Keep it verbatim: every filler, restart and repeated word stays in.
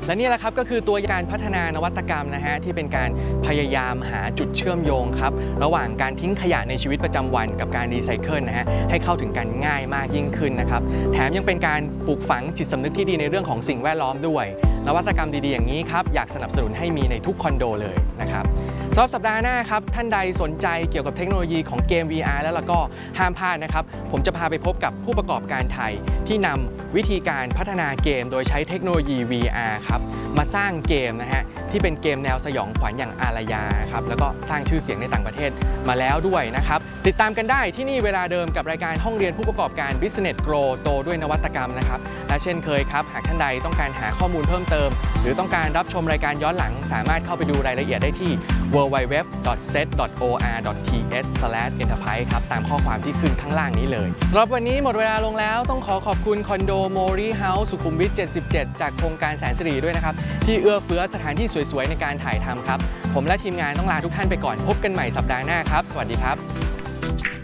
และนี่แหละครับก็คือตัวการพัฒนานวัตกรรมนะฮะที่เป็นการพยายามหาจุดเชื่อมโยงครับระหว่างการทิ้งขยะในชีวิตประจำวันกับการรีไซเคิลนะฮะให้เข้าถึงกันง่ายมากยิ่งขึ้นนะครับแถมยังเป็นการปลูกฝังจิตสำนึกที่ดีในเรื่องของสิ่งแวดล้อมด้วยนวัตกรรมดีๆอย่างนี้ครับอยากสนับสนุนให้มีในทุกคอนโดเลยนะครับสำหรับสัปดาห์หน้าครับท่านใดสนใจเกี่ยวกับเทคโนโลยีของเกม วี อาร์ แล้วก็ห้ามพลาดนะครับผมจะพาไปพบกับผู้ประกอบการไทยที่นำวิธีการพัฒนาเกมโดยใช้เทคโนโลยี วี อาร์ ครับมาสร้างเกมนะฮะที่เป็นเกมแนวสยองขวัญอย่างอารยาครับแล้วก็สร้างชื่อเสียงในต่างประเทศมาแล้วด้วยนะครับติดตามกันได้ที่นี่เวลาเดิมกับรายการห้องเรียนผู้ประกอบการ Business Grow โตด้วยนวัตกรรมนะครับและเช่นเคยครับหากท่านใดต้องการหาข้อมูลเพิ่มเติมหรือต้องการรับชมรายการย้อนหลังสามารถเข้าไปดูรายละเอียดได้ที่ ดับเบิลยู ดับเบิลยู ดับเบิลยู ดอท เซต ดอท โอ อาร์ ดอท ที เอช สแลช เอ็นเตอร์ไพรส์ ครับตามข้อความที่ขึ้นข้างล่างนี้เลยสำหรับวันนี้หมดเวลาลงแล้วต้องขอขอบคุณคอนโดโมรีเฮาส์สุขุมวิทเจ็ดสิบเจ็ดจากโครงการแสนสิริด้วยนะครับที่เอื้อเฟื้อสถานที่สวยๆในการถ่ายทำครับผมและทีมงานต้องลาทุกท่านไปก่อนพบกันใหม่สัปดาห์หน้าครับสวัสดีครับ